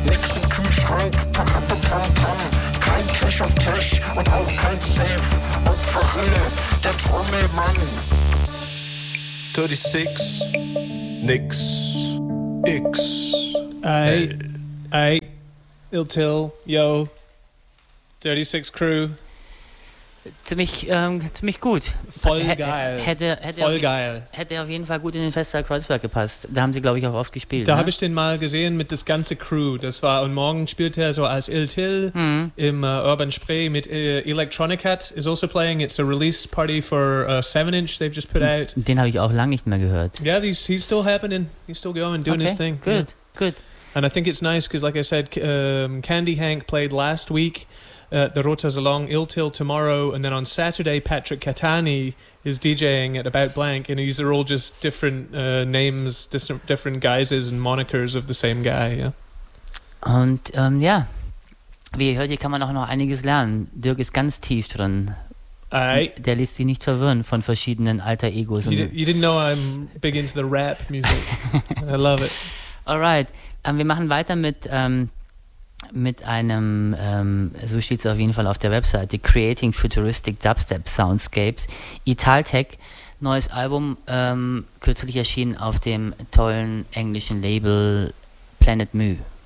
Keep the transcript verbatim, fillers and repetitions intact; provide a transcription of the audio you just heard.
Nix im Kühlschrank, Pam-Pam-Pam. Kein Cash auf Cash und auch kein Safe. Opferhülle, der Trommelmann. thirty-six, nix, X. Ey, ey, Ill-Till, yo, thirty-six Crew. Ziemlich, ähm, ziemlich gut. Voll H- geil. Hätte, hätte, Voll auf, geil. hätte auf jeden Fall gut in den Festival Kreuzberg gepasst. Da haben sie, glaube ich, auch oft gespielt. Da ne? habe ich den mal gesehen mit das ganze Crew. Das war, und morgen spielt er so als Ill-Till Mhm. im uh, Urban Spree mit uh, Electronic Hat is also playing. It's a release party for a seven inch they've just put out. Den habe ich auch lange nicht mehr gehört. Yeah, he's, he's still happening. He's still going, doing okay, his thing. Good, Yeah. good. And I think it's nice because, like I said, um, Candy Hank played last week at the Rota Salon, Ill-Till tomorrow, and then on Saturday, Patrick Catani is DJing at About Blank, and these are all just different uh, names, different, different guises and monikers of the same guy, yeah. Und ähm, ja, wie ihr hört, hier kann man auch noch einiges lernen. Dirk ist ganz tief drin. Aye. Der lässt sich nicht verwirren von verschiedenen alter Egos. You, di- you didn't know I'm big into the rap music. I love it. Alright, ähm, wir machen weiter mit, ähm, mit einem, ähm, so steht es auf jeden Fall auf der Webseite, Creating Futuristic Dubstep Soundscapes. Italtech, neues Album, ähm, kürzlich erschienen auf dem tollen englischen Label Planet Mu.